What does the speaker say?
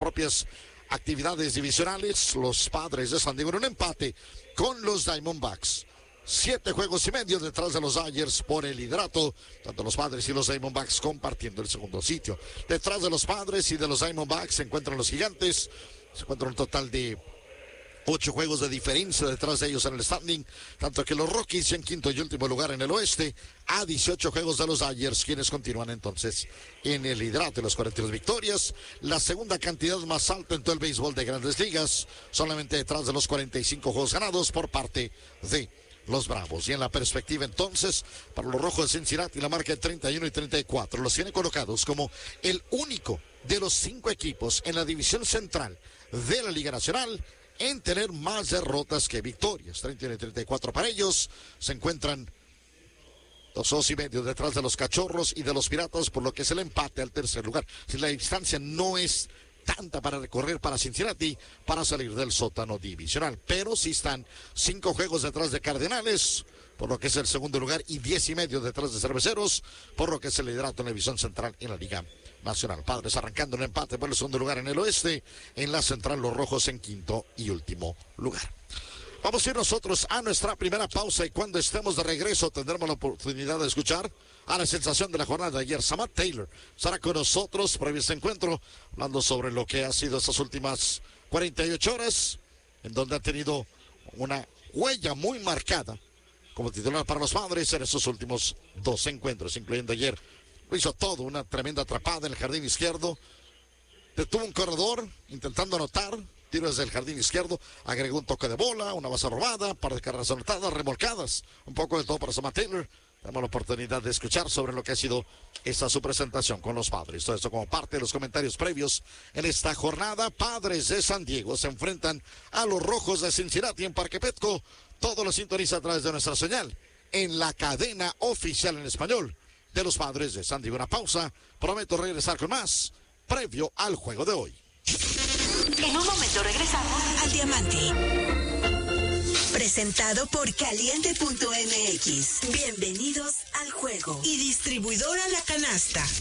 propias actividades divisionales. Los Padres de San Diego en un empate con los Diamondbacks. 7 juegos y medio detrás de los Dodgers por el liderato, tanto los Padres y los Diamondbacks compartiendo el segundo sitio. Detrás de los Padres y de los Diamondbacks se encuentran los Gigantes, se encuentran un total de 8 juegos de diferencia detrás de ellos en el standing, tanto que los Rockies en quinto y último lugar en el oeste, a 18 juegos de los Dodgers, quienes continúan entonces en el liderato de las 42 victorias, la segunda cantidad más alta en todo el béisbol de Grandes Ligas, solamente detrás de los 45 juegos ganados por parte de los Bravos. Y en la perspectiva entonces, para los Rojos de Cincinnati, la marca de 31 y 34 los tiene colocados como el único de los 5 equipos en la división central de la Liga Nacional en tener más derrotas que victorias. 31 y 34 para ellos. Se encuentran 2 y medio detrás de los Cachorros y de los Piratas, por lo que es el empate al tercer lugar. Si la distancia no es tanta para recorrer para Cincinnati para salir del sótano divisional, pero sí están 5 juegos detrás de Cardenales, por lo que es el segundo lugar, y 10 y medio detrás de Cerveceros, por lo que es el liderato en la división central en la Liga Nacional. Padres arrancando un empate por el segundo lugar en el oeste, en la central los Rojos en quinto y último lugar. Vamos a ir nosotros a nuestra primera pausa y cuando estemos de regreso tendremos la oportunidad de escuchar a la sensación de la jornada de ayer. Samad Taylor estará con nosotros previo a este encuentro, hablando sobre lo que ha sido estas últimas 48 horas, en donde ha tenido una huella muy marcada como titular para los Padres en estos últimos 2 encuentros, incluyendo ayer. Lo hizo todo, una tremenda atrapada en el jardín izquierdo. Detuvo un corredor intentando anotar, tiro desde el jardín izquierdo, agregó un toque de bola, una base robada, par de carreras anotadas, remolcadas, un poco de todo para Samad Taylor. Tenemos la oportunidad de escuchar sobre lo que ha sido esta su presentación con los Padres. Todo esto como parte de los comentarios previos en esta jornada. Padres de San Diego se enfrentan a los Rojos de Cincinnati en Parque Petco. Todo lo sintoniza a través de nuestra señal en la cadena oficial en español de los Padres de San Diego. Una pausa, prometo regresar con más previo al juego de hoy. En un momento regresamos al Diamante. Presentado por Caliente.mx. Bienvenidos al juego. Y distribuidora La Canasta.